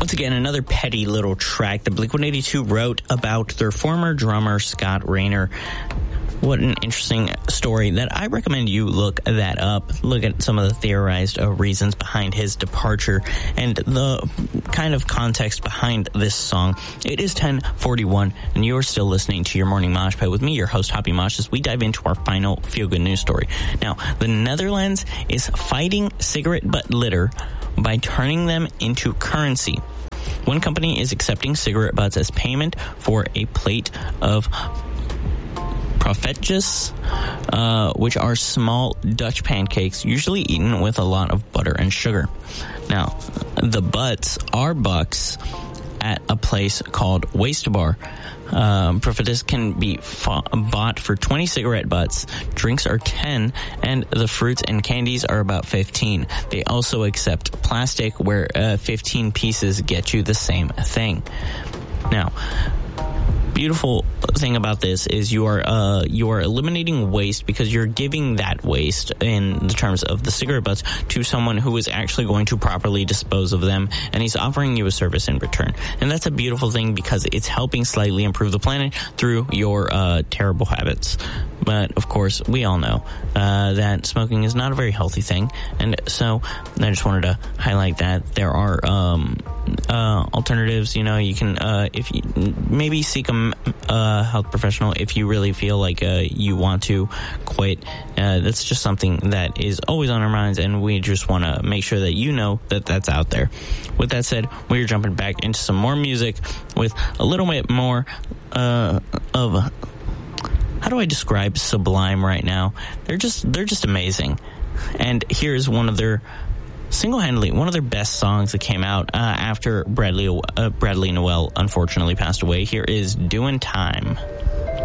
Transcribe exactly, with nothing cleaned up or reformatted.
Once again, another petty little track that Blink one eighty-two wrote about their former drummer, Scott Raynor. What an interesting story that I recommend you look that up. Look at some of the theorized uh, reasons behind his departure and the kind of context behind this song. It is ten forty-one, and you are still listening to your Morning Mosh Pit with me, your host, Hoppy Mosh, as we dive into our final feel-good news story. Now, the Netherlands is fighting cigarette butt litter by turning them into currency. One company is accepting cigarette butts as payment for a plate of profetjes, uh, which are small Dutch pancakes usually eaten with a lot of butter and sugar. Now, the butts are bucks at a place called Waste Bar. Um, Profetes can be fa- bought for twenty cigarette butts. Drinks are ten, and the fruits and candies are about fifteen. They also accept plastic, where uh, fifteen pieces get you the same thing. Now, beautiful thing about this is you are uh, you are eliminating waste because you're giving that waste in the terms of the cigarette butts to someone who is actually going to properly dispose of them, and he's offering you a service in return. And that's a beautiful thing because it's helping slightly improve the planet through your uh, terrible habits. But, of course, we all know uh, that smoking is not a very healthy thing. And so I just wanted to highlight that there are um, uh, alternatives. You know, you can, uh, if you maybe seek a uh, health professional if you really feel like uh, you want to quit. Uh, that's just something that is always on our minds, and we just want to make sure that you know that that's out there. With that said, we're jumping back into some more music with a little bit more uh, of... How do I describe Sublime right now? They're just they're just amazing. And here's one of their single-handedly one of their best songs that came out uh, after Bradley uh, Bradley Nowell unfortunately passed away. Here is "Doing Time."